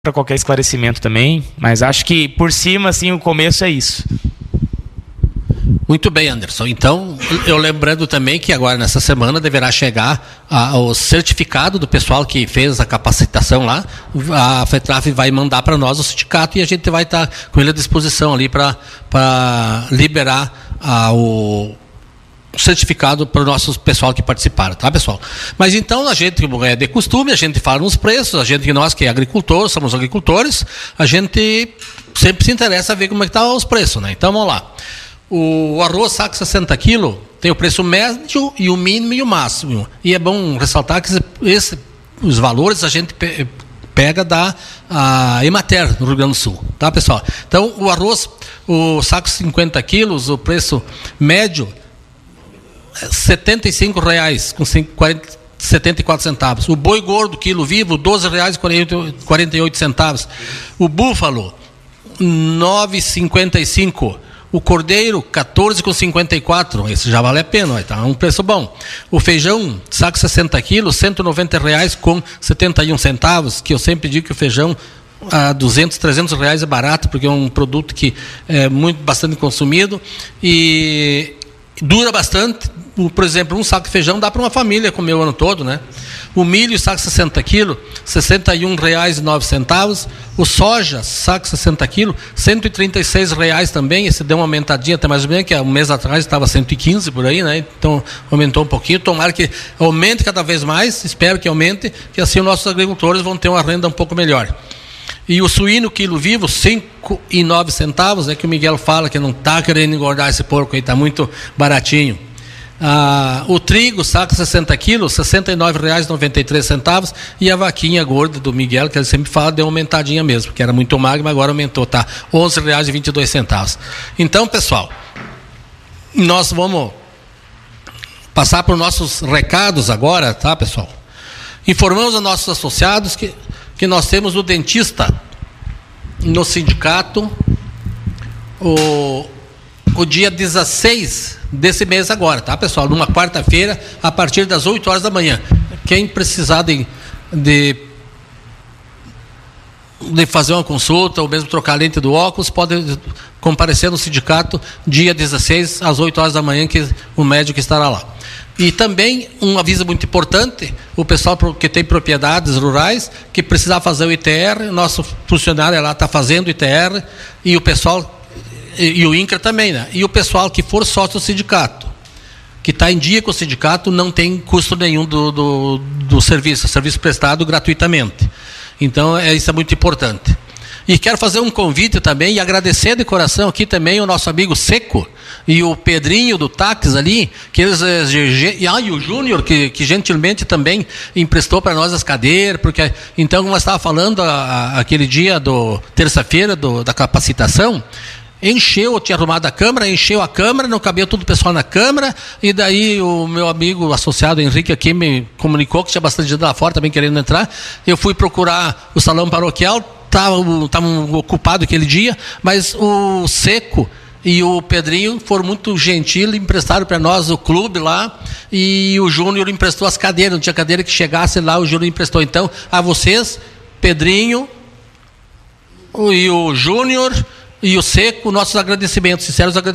para qualquer esclarecimento também, mas acho que por cima, assim, o começo é isso. Muito bem, Anderson. Então, eu lembrando também que agora nessa semana deverá chegar o certificado do pessoal que fez a capacitação lá. A FETRAF vai mandar para nós o sindicato e a gente vai estar com ele à disposição ali para liberar o certificado para o nosso pessoal que participaram, tá, pessoal? Mas então, a gente, é de costume, a gente fala nos preços, nós que é agricultor, somos agricultores, a gente sempre se interessa a ver como é que estão os preços, né? Então, vamos lá. O arroz saco 60 quilos tem o preço médio e o mínimo e o máximo. E é bom ressaltar que os valores a gente pega da Emater, no Rio Grande do Sul, tá, pessoal? Então, o arroz, o saco 50 quilos, o preço médio R$ 75,00 com 74 centavos. O boi gordo, quilo vivo, R$ 12,48. O búfalo, R$ 9,55. O cordeiro, R$ 14,54. Esse já vale a pena, tá um preço bom. O feijão, saco 60 quilos, R$ 190,00 com 71 centavos, que eu sempre digo que o feijão a R$200, R$300 é barato, porque é um produto que é bastante consumido e dura bastante. Por exemplo, um saco de feijão dá para uma família comer o ano todo, né? O milho, saco 60 quilos, R$ 61,09. O soja, saco 60 quilos, R$ 136,00 também. Esse deu uma aumentadinha até mais ou menos, que um mês atrás estava 115 por aí, né? Então aumentou um pouquinho. Tomara que aumente cada vez mais, espero que aumente, que assim os nossos agricultores vão ter uma renda um pouco melhor. E o suíno, quilo vivo, R$ 5,09, é que o Miguel fala que não está querendo engordar esse porco aí, está muito baratinho. O trigo, saco 60 quilos, R$ 69,93, e a vaquinha gorda do Miguel, que ele sempre fala, deu uma aumentadinha mesmo, que era muito magro, mas agora aumentou, tá? R$ 11,22. Então, pessoal, nós vamos passar para os nossos recados agora, tá, pessoal? Informamos a nossos associados que nós temos o dentista no sindicato o dia 16 desse mês agora, tá, pessoal? Numa quarta-feira, a partir das 8 horas da manhã. Quem precisar de fazer uma consulta ou mesmo trocar a lente do óculos, pode comparecer no sindicato dia 16 às 8 horas da manhã, que o médico estará lá. E também um aviso muito importante, o pessoal que tem propriedades rurais, que precisar fazer o ITR, nosso funcionário lá está fazendo o ITR, e o pessoal, e o INCRA também, né? E o pessoal que for sócio do sindicato, que está em dia com o sindicato, não tem custo nenhum do serviço, serviço prestado gratuitamente. Então, isso é muito importante. E quero fazer um convite também e agradecer de coração aqui também o nosso amigo Seco e o Pedrinho do Táxi ali, que eles, e o Júnior, que gentilmente também emprestou para nós as cadeiras, porque então, como nós estávamos falando aquele dia terça-feira da capacitação, tinha arrumado a câmara, encheu a câmara, não cabia todo o pessoal na câmara, e daí o meu amigo associado Henrique aqui me comunicou que tinha bastante gente lá fora também querendo entrar. Eu fui procurar o salão paroquial, estavam ocupados aquele dia, mas o Seco e o Pedrinho foram muito gentis, emprestaram para nós o clube lá, e o Júnior emprestou as cadeiras, não tinha cadeira que chegasse lá, o Júnior emprestou. Então, a vocês, Pedrinho e o Júnior e o Seco, nossos agradecimentos, sinceros agradecimentos.